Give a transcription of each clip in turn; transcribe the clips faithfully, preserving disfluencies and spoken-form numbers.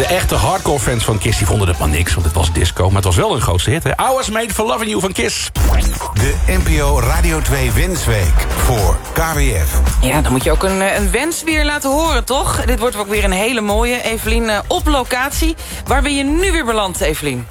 De echte hardcore fans van Kiss die vonden het maar niks, want het was disco. Maar het was wel een grootste hit, hè? I Was Made for Loving You van Kiss. De N P O Radio twee Wensweek voor K W F. Ja, dan moet je ook een, een wens weer laten horen, toch? Dit wordt ook weer een hele mooie. Evelien, op locatie. Waar ben je nu weer beland, Evelien?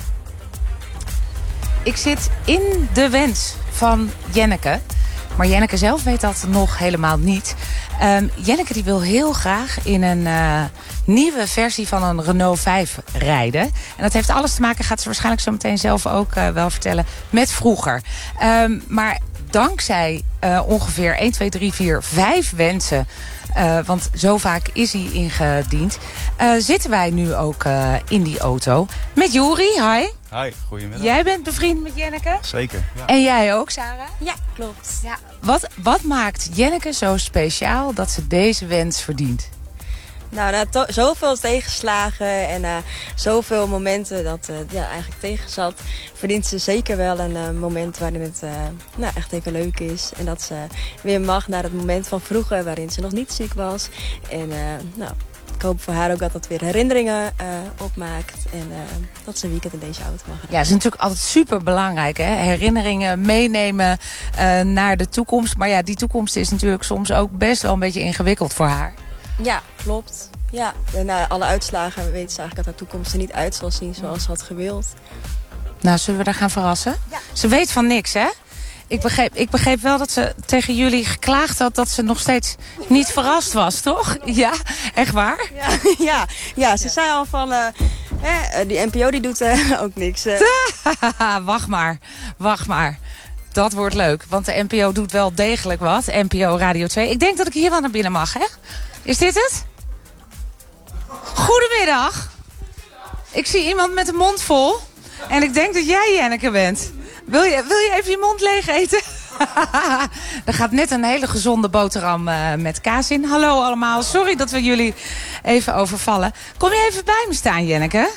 Ik zit in de wens van Jenneke. Maar Jenneke zelf weet dat nog helemaal niet. Um, Jenneke die wil heel graag in een uh, nieuwe versie van een Renault vijf rijden. En dat heeft alles te maken, gaat ze waarschijnlijk zo meteen zelf ook uh, wel vertellen, met vroeger. Um, maar dankzij uh, ongeveer één, twee, drie, vier, vijf wensen, Uh, want zo vaak is hij ingediend, Uh, zitten wij nu ook uh, in die auto met Juri. Hi. Hi, goedemiddag. Jij bent bevriend met Jenneke? Zeker. Ja. En jij ook, Sarah? Ja, klopt. Ja. Wat, wat maakt Jenneke zo speciaal dat ze deze wens verdient? Nou, na to- zoveel tegenslagen en uh, zoveel momenten dat uh, ja, eigenlijk tegen zat, verdient ze zeker wel een uh, moment waarin het uh, nou, echt even leuk is. En dat ze weer mag naar het moment van vroeger waarin ze nog niet ziek was. En uh, nou, ik hoop voor haar ook dat dat weer herinneringen uh, opmaakt. En uh, dat ze een weekend in deze auto mag rijden. Ja, dat is natuurlijk altijd super belangrijk, hè? Herinneringen meenemen uh, naar de toekomst. Maar ja, die toekomst is natuurlijk soms ook best wel een beetje ingewikkeld voor haar. Ja, klopt. Ja, en na alle uitslagen weet ze eigenlijk dat haar toekomst er niet uit zal zien zoals ze had gewild. Nou, zullen we haar gaan verrassen? Ja. Ze weet van niks, hè? Ik begreep, ik begreep wel dat ze tegen jullie geklaagd had dat ze nog steeds niet verrast was, toch? Ja, echt waar? Ja, ja, ja ze ja. zei al van, uh, hè, die N P O die doet uh, ook niks. Uh. wacht maar, wacht maar. Dat wordt leuk, want de N P O doet wel degelijk wat. N P O Radio twee. Ik denk dat ik hier wel naar binnen mag, hè? Is dit het? Goedemiddag. Ik zie iemand met een mond vol. En ik denk dat jij Jenneke bent. Wil je, wil je even je mond leeg eten? Er gaat net een hele gezonde boterham uh, met kaas in. Hallo allemaal, sorry dat we jullie even overvallen. Kom je even bij me staan, Jenneke?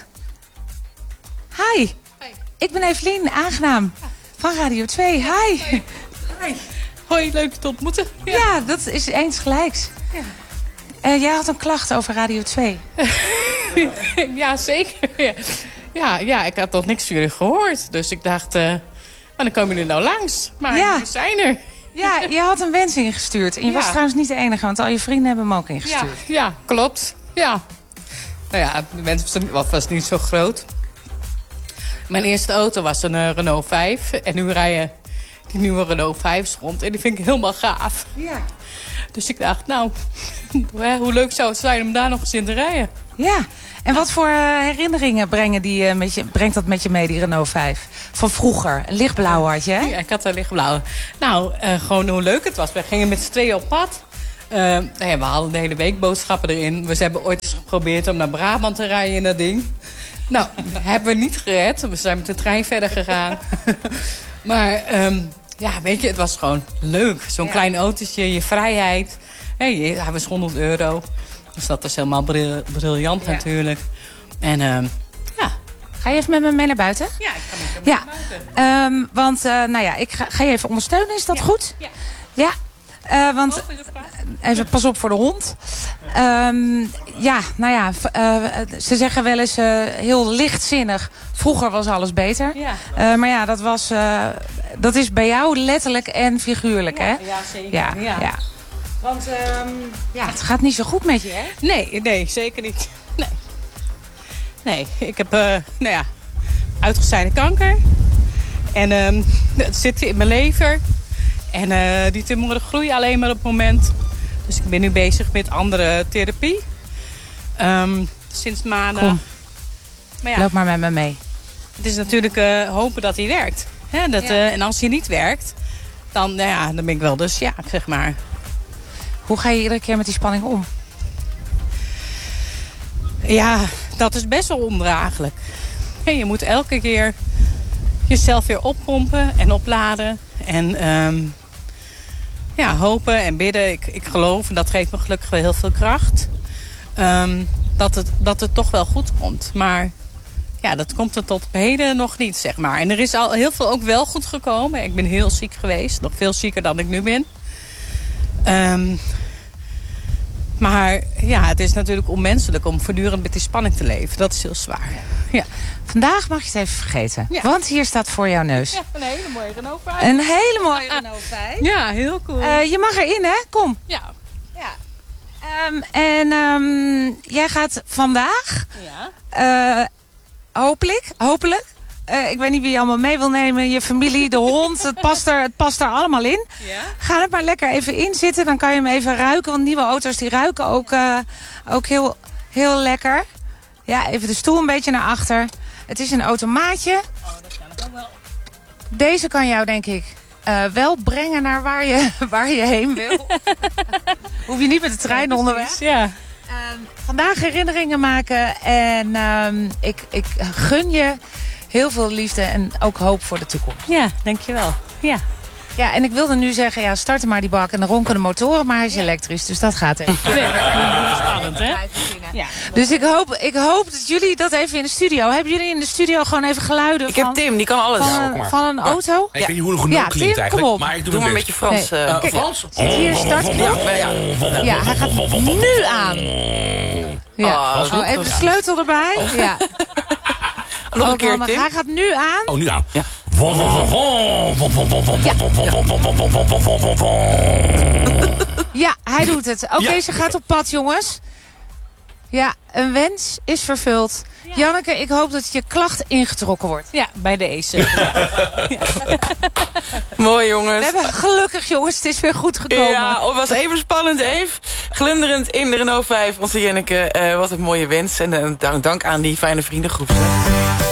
Hi. Hi. Ik ben Evelien, aangenaam. Van Radio twee, hi. Hi. Hi. Hoi, leuk te ontmoeten. Ja, ja dat is eens gelijks. Ja. Uh, jij had een klacht over Radio twee. Ja, zeker. Ja. Ja, ja, ik had nog niks van jullie gehoord. Dus ik dacht, uh, maar dan komen jullie nou langs. Maar ja. We zijn er. Ja, je had een wens ingestuurd. En je ja. was trouwens niet de enige, want al je vrienden hebben hem ook ingestuurd. Ja, ja, klopt. Ja. Nou ja, de wens was, was niet zo groot. Mijn eerste auto was een uh, Renault vijf. En nu rijden die nieuwe Renault vijf's rond. En die vind ik helemaal gaaf. Ja. Dus ik dacht, nou, hoe leuk zou het zijn om daar nog eens in te rijden. Ja, en wat voor uh, herinneringen brengen die, uh, met je, brengt dat met je mee, die Renault vijf? Van vroeger, een lichtblauw had je, hè? Ja, ik had een lichtblauw. Nou, uh, gewoon hoe leuk het was. We gingen met z'n tweeën op pad. Uh, nou ja, we hadden de hele week boodschappen erin. We hebben ooit eens geprobeerd om naar Brabant te rijden in dat ding. Nou, hebben we niet gered. We zijn met de trein verder gegaan. Maar um, ja, weet je, het was gewoon leuk. Zo'n ja. klein autootje, je vrijheid. Hey, hij was honderd euro. Dus dat was helemaal bril- briljant ja. natuurlijk. En um, ja. Ga je even met me mee naar buiten? Ja, ik ga met je ja. naar buiten. Um, want uh, nou ja, ik ga, ga je even ondersteunen, is dat ja. goed? Ja. Ja. Uh, want even pas op voor de hond. Um, ja, nou ja, uh, ze zeggen wel eens uh, heel lichtzinnig. Vroeger was alles beter. Ja. Uh, maar ja, dat was, uh, dat is bij jou letterlijk en figuurlijk, ja, hè? Ja, zeker. Ja, ja. ja. Want um, ja, het gaat niet zo goed met je, hè? Nee, nee, zeker niet. Nee, nee ik heb uh, nou ja, uitgezaaide kanker. En um, het zit in mijn lever. En uh, die tumoren groeien alleen maar op het moment. Dus ik ben nu bezig met andere therapie. Um, sinds maanden. Maar ja, loop maar met me mee. Het is natuurlijk uh, hopen dat hij werkt. Hè? Dat, ja. uh, en als hij niet werkt, dan, nou ja, dan ben ik wel dus ja, zeg maar. Hoe ga je iedere keer met die spanning om? Ja, dat is best wel ondraaglijk. Je moet elke keer jezelf weer oppompen en opladen. En um, ja, hopen en bidden. Ik, ik geloof, en dat geeft me gelukkig wel heel veel kracht. Um, dat, het, dat het toch wel goed komt. Maar ja, dat komt er tot op heden nog niet, zeg maar. En er is al heel veel ook wel goed gekomen. Ik ben heel ziek geweest. Nog veel zieker dan ik nu ben. Um, Maar ja, het is natuurlijk onmenselijk om voortdurend met die spanning te leven. Dat is heel zwaar. Ja. Vandaag mag je het even vergeten. Ja. Want hier staat voor jouw neus. Ja, een hele mooie Renault vijf. Een hele mooie Renault vijf. Ja, heel cool. Uh, je mag erin, hè? Kom. ja. Ja. Um, en um, jij gaat vandaag, Ja. uh, hopelijk, hopelijk, uh, ik weet niet wie je allemaal mee wil nemen, je familie, de hond, het past er, het past er allemaal in. Ja. Ga er maar lekker even in zitten, dan kan je hem even ruiken, want nieuwe auto's die ruiken ook, uh, ook heel, heel lekker. Ja, even de stoel een beetje naar achter. Het is een automaatje. Oh, dat kan nog wel. Deze kan jou, denk ik, uh, wel brengen naar waar je, waar je heen wil. Hoef je niet met de trein onderweg. Ja. Um, vandaag herinneringen maken en um, ik, ik gun je heel veel liefde en ook hoop voor de toekomst. Ja, dankjewel. Ja. Ja, en ik wilde nu zeggen, ja, start maar die bak en dan ronken de motoren, maar hij is elektrisch, dus dat gaat even. Spannend, hè? Ja. Dus ik hoop, ik hoop dat jullie dat even in de studio, hebben jullie in de studio gewoon even geluiden Ik van, heb Tim, die kan alles. van, Ja, een, kom maar. van een auto? Ik weet niet hoe een genoeg Ja, klinkt Tim, eigenlijk. kom op. Maar ik doe, Doe maar een mijn beetje best. Frans. Nee. eh, Kijk, Frans? Zit hier startknop? Ja, ja. Ja, hij gaat nu aan. Ja. Oh, Oh, even de sleutel erbij. Ja. Nog een Ook keer, handig. Tim. Hij gaat nu aan. Oh, nu aan. Ja. Ja, hij doet het. Oké, Ja. ze gaat op pad, jongens. Ja, een wens is vervuld. Janneke, ik hoop dat je klacht ingetrokken wordt. Ja, bij deze. Mooi, We jongens. hebben gelukkig, jongens, het is weer goed gekomen. Ja, het was even spannend, Eve. Glunderend in de Renault vijf, onze Jenneke. Uh, wat een mooie wens. En uh, dank, dank aan die fijne vriendengroep.